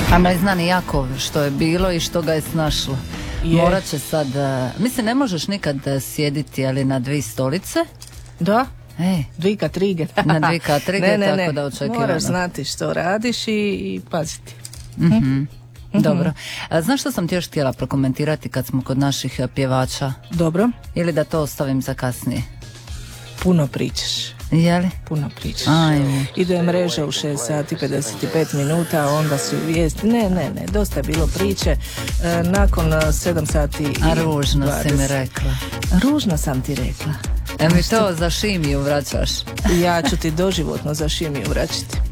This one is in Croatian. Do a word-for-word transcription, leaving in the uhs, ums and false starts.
A ne zna ni Jakov što je bilo i što ga je snašlo. Je. Morat će sad, uh, mislim ne možeš nikad uh, sjediti ali na dvije stolice. Da? Ej. Dvije katrige. Na dvije katrige, ne, ne, tako ne. da očekivano. Moraš znati što radiš i, i paziti. Mm-hmm. Mm-hmm. Dobro. A, znaš što sam ti još htjela prokomentirati kad smo kod naših pjevača? Dobro. Ili da to ostavim za kasnije? Puno pričaš. Jeli? Puno pričaš. Ajme. Ide mreža u šest sati pedeset pet minuta, onda su vijesti. Ne, ne, ne, dosta je bilo priče. E, nakon sedam sati i A ružno dvadeset. si mi rekla. Ružno sam ti rekla. E mi to za Šimiju vraćaš? Ja ću ti doživotno za Šimiju vraćati.